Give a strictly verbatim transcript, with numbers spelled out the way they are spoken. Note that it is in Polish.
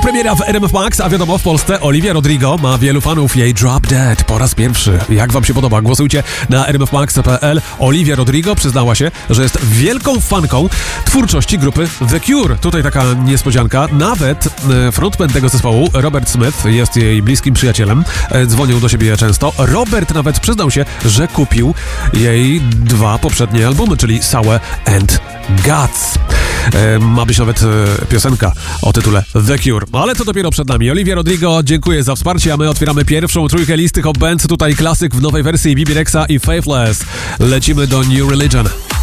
premiera w R M F Max, a wiadomo, w Polsce Olivia Rodrigo ma wielu fanów. Jej Drop Dead po raz pierwszy. Jak wam się podoba? Głosujcie na r m f max kropka p l. Olivia Rodrigo przyznała się, że jest wielką fanką twórczości grupy The Cure. Tutaj taka niespodzianka. Nawet frontman tego zespołu, Robert Smith, jest jej bliskim przyjacielem. Dzwonił do siebie często. Robert nawet przyznał się, że kupił jej dwa poprzednie albumy, czyli Sour and Guts. E, ma być nawet e, piosenka o tytule The Cure. Ale to dopiero przed nami. Olivia Rodrigo, dziękuję za wsparcie, a my otwieramy pierwszą trójkę listy Hot Band. Tutaj klasyk w nowej wersji B B Rexa i Faithless. Lecimy do New Religion.